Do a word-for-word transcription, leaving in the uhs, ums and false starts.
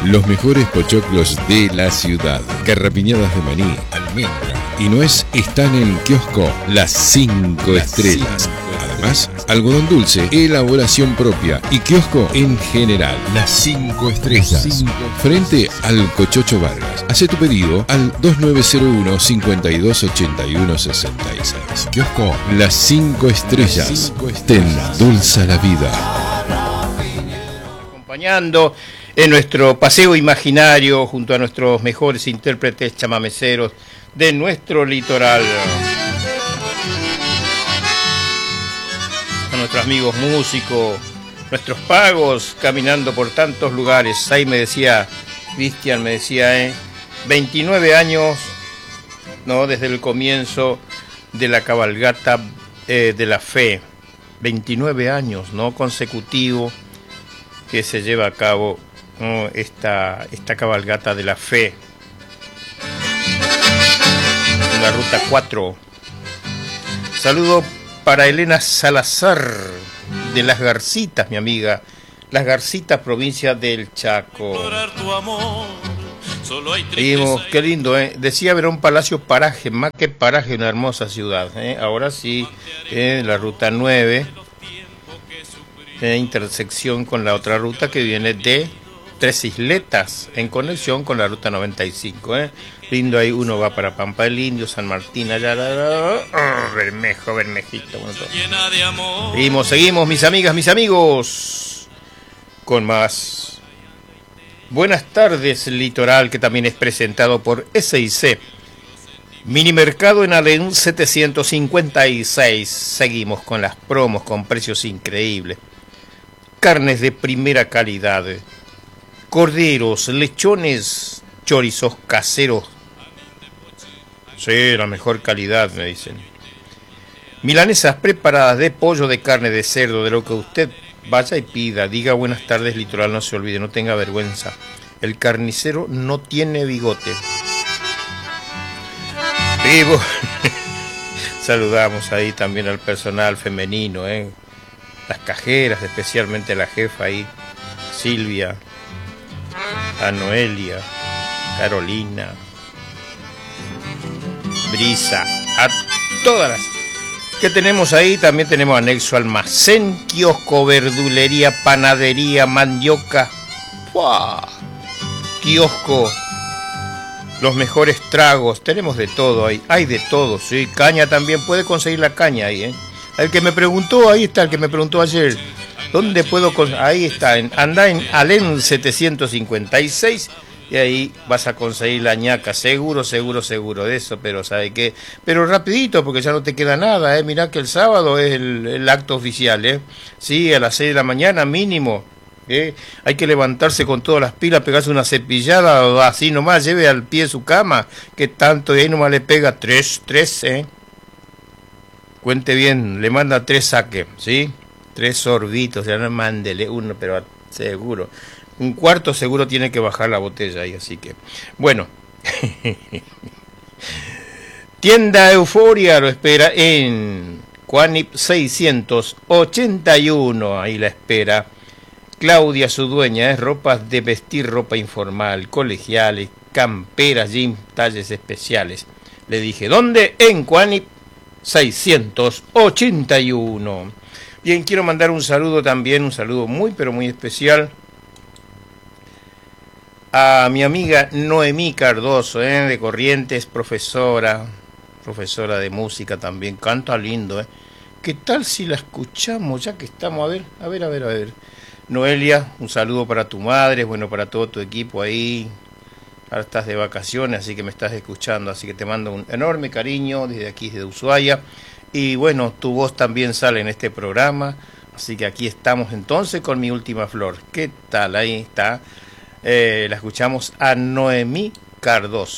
Los mejores pochoclos de la ciudad. Garrapiñadas de maní, almendra y nuez están en Kiosco Las Cinco Estrellas. Además, algodón dulce, elaboración propia y kiosco en general. Las Cinco Estrellas. Frente al Cochocho Vargas. Hacé tu pedido al dos nueve cero uno, cinco dos ocho uno seis seis. Kiosco Las Cinco Estrellas. Te endulza la vida. Acompañando en nuestro paseo imaginario junto a nuestros mejores intérpretes chamameceros de nuestro litoral. A nuestros amigos músicos, nuestros pagos, caminando por tantos lugares. Ahí me decía, Cristian me decía, eh, veintinueve años, ¿no? Desde el comienzo de la cabalgata eh, de la fe. veintinueve años, ¿no? Consecutivo que se lleva a cabo, ¿no? esta, esta cabalgata de la fe. En la ruta cuatro. Saludo para Elena Salazar de Las Garcitas, mi amiga. Las Garcitas, provincia del Chaco. Seguimos, qué lindo, ¿eh? Decía Verón Palacio, paraje, más que paraje, una hermosa ciudad, ¿eh? Ahora sí, eh, la ruta nueve, eh, intersección con la otra ruta que viene de Tres Isletas, en conexión con la ruta noventa y cinco, ¿eh? Lindo, ahí uno va para Pampa del Indio, San Martín, allá, oh, Bermejo, Bermejito. Bueno, todo. Seguimos, seguimos, mis amigas, mis amigos, con más. Buenas tardes, Litoral, que también es presentado por S I C. Minimercado en Alén setecientos cincuenta y seis. Seguimos con las promos con precios increíbles. Carnes de primera calidad. Corderos, lechones, chorizos caseros. Sí, la mejor calidad, me dicen. Milanesas preparadas de pollo, de carne, de cerdo, de lo que usted vaya y pida. Diga buenas tardes, Litoral, no se olvide, no tenga vergüenza. El carnicero no tiene bigote. Vivo. Saludamos ahí también al personal femenino, ¿eh? Las cajeras, especialmente la jefa ahí, Silvia, a Noelia, Carolina, Brisa, a todas las que tenemos ahí. También tenemos anexo almacén, kiosco, verdulería, panadería, mandioca, ¡fua! Kiosco, los mejores tragos, tenemos de todo ahí, hay de todo, sí, caña también, puede conseguir la caña ahí, ¿eh? El que me preguntó, ahí está, el que me preguntó ayer, ¿dónde puedo conseguir? Ahí está, en, anda en Alén setecientos cincuenta y seis y ahí vas a conseguir la ñaca, seguro, seguro, seguro de eso, pero ¿sabe qué? Pero rapidito, porque ya no te queda nada, ¿eh? Mirá que el sábado es el, el acto oficial, ¿eh? Sí, a las seis de la mañana mínimo, ¿eh? Hay que levantarse con todas las pilas, pegarse una cepillada, o así nomás, lleve al pie de su cama, que tanto, y ahí nomás le pega tres, tres, ¿eh? Cuente bien, le manda tres saques, ¿sí? Tres sorbitos, ya no mándele uno, pero seguro. Un cuarto seguro tiene que bajar la botella ahí, así que... Bueno. Tienda Euforia lo espera en Cuanip seiscientos ochenta y uno, ahí la espera. Claudia, su dueña, es ropas de vestir, ropa informal, colegiales, camperas, jeans, talles especiales. Le dije, ¿dónde? En Cuanip seiscientos ochenta y uno. Bien, quiero mandar un saludo también, un saludo muy pero muy especial a mi amiga Noemí Cardoso, ¿eh? De Corrientes, profesora, profesora de música también, canta lindo, ¿eh? ¿Qué tal si la escuchamos ya que estamos? A ver, a ver, a ver, a ver. Noelia, un saludo para tu madre, bueno, para todo tu equipo ahí. Ahora estás de vacaciones, así que me estás escuchando, así que te mando un enorme cariño desde aquí, desde Ushuaia. Y bueno, tu voz también sale en este programa, así que aquí estamos entonces con mi última flor. ¿Qué tal? Ahí está. Eh, la escuchamos a Noemí Cardoso.